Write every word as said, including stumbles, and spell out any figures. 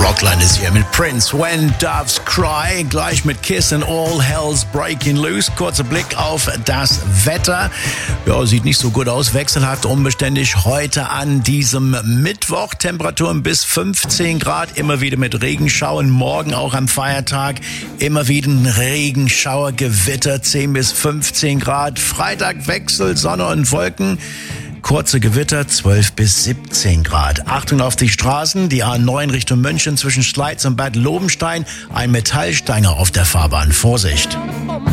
Rockline ist hier mit Prince, When Doves Cry, gleich mit Kiss and All Hell's Breaking Loose. Kurzer Blick auf das Wetter. Ja, sieht nicht so gut aus, wechselhaft, unbeständig. Heute an diesem Mittwoch Temperaturen bis fünfzehn Grad, immer wieder mit Regenschauern. Morgen auch am Feiertag immer wieder ein Regenschauer, Gewitter, zehn bis fünfzehn Grad. Freitag Wechsel, Sonne und Wolken. Kurze Gewitter, zwölf bis siebzehn Grad. Achtung auf die Straßen, die A neun Richtung München zwischen Schleiz und Bad Lobenstein. Ein Metallstanger auf der Fahrbahn. Vorsicht!